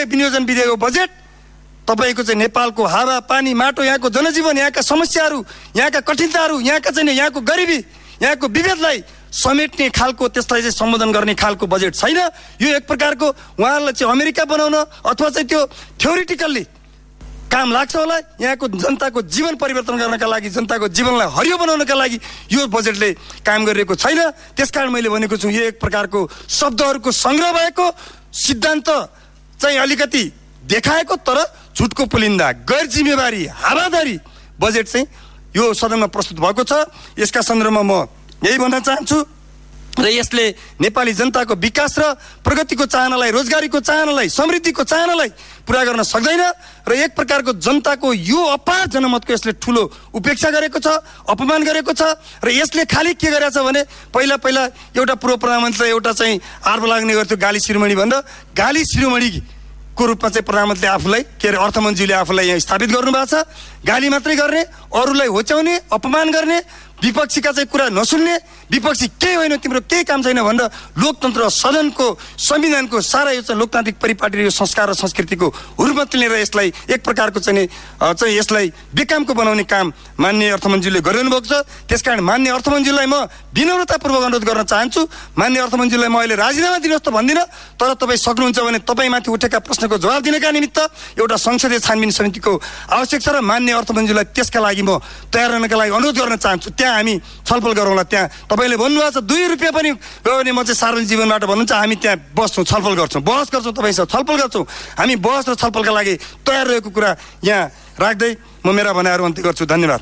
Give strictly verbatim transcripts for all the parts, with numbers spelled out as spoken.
मूल्य विनियोजन विधेयकको बजेट तपाईँको चाहिँ नेपालको हावा पानी माटो यहाँको जनजीवन यहाँका समस्याहरू यहाँका कठिनताहरू यहाँका चाहिँ यहाँको गरिबी यहाँको विभेदलाई समेट्ने खालको त्यसलाई चाहिँ सम्बोधन गर्ने खालको बजेट छैन। यो एक प्रकारको उहाँहरूलाई चाहिँ अमेरिका बनाउन अथवा चाहिँ त्यो थ्योरिटिकल्ली काम लाग्छ होला। यहाँको जनताको जीवन परिवर्तन गर्नका लागि जनताको जीवनलाई हरियो बनाउनका लागि यो बजेटले काम गरिरहेको छैन। त्यसकारण मैले भनेको छु यो एक प्रकारको शब्दहरूको सङ्ग्रह भएको सिद्धान्त चाहिँ अलिकति देखाएको तर झुटको पुलिन्दा गैर जिम्मेवारी हावादारी बजेट चाहिँ यो सदनमा प्रस्तुत भएको छ। यसका सन्दर्भमा म यही भन्न चाहन्छु र यसले नेपाली जनताको विकास र प्रगतिको चाहनालाई रोजगारीको चाहनालाई समृद्धिको चाहनालाई पुरा गर्न सक्दैन र एक प्रकारको जनताको यो अपार जनमतको यसले ठुलो उपेक्षा गरेको छ अपमान गरेको छ र यसले खालि के गरेछ भने पहिला पहिला एउटा पूर्व प्रधानमन्त्रीलाई एउटा चाहिँ आरोप लाग्ने गर्थ्यो गाली शिरोमणि भन्दा गाली शिरोमणि को रूपमा चाहिँ प्रधानमन्त्रीले आफूलाई के अरे अर्थमन्त्रीले आफूलाई यहाँ स्थापित गर्नुभएको छ। गाली मात्रै गर्ने अरूलाई होच्याउने अपमान गर्ने विपक्षीका चाहिँ कुरा नसुन्ने विपक्षी केही होइन तिम्रो केही काम छैन भनेर लोकतन्त्र सदनको संविधानको सारा यो चाहिँ लोकतान्त्रिक परिपाटी यो संस्कार र संस्कृतिको हुर्मत लिएर यसलाई एक प्रकारको चाहिँ चाहिँ यसलाई बेकामको बनाउने काम माननीय अर्थमन्त्रीले गरिरहनु भएको छ। त्यसकारण माननीय अर्थमन्त्रीलाई म विनम्रतापूर्वक अनुरोध गर्न चाहन्छु माननीय अर्थमन्त्रीलाई म अहिले राजीनामा दिनुहोस् त भन्दिनँ तर तपाईँ सक्नुहुन्छ भने तपाईँमाथि उठेका प्रश्नको जवाब दिनका निमित्त एउटा संसदीय छानबिन समितिको आवश्यक छ र माननीय अर्थमन्त्रीलाई त्यसका लागि म तयार रहनका लागि अनुरोध गर्न चाहन्छु। त्यहाँ हामी छलफल गरौँला। त्यहाँ तपाईँले भन्नुभएको छ दुई रुपियाँ पनि गयो भने म चाहिँ सार्वजनिक जीवनबाट भन्नुहुन्छ हामी त्यहाँ बस्छौँ छलफल गर्छौँ बहस गर्छौँ तपाईँसँग छलफल गर्छौँ। हामी बहस र छलफलका लागि तयार रहेको कुरा यहाँ राख्दै म मेरा भनाइहरू अन्त्य गर्छु। धन्यवाद।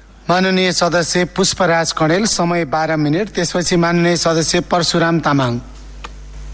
माननीय सदस्य पुष्पराज कणेल, समय बाह्र मिनट। त्यसपछि माननीय सदस्य परशुराम तामाङ।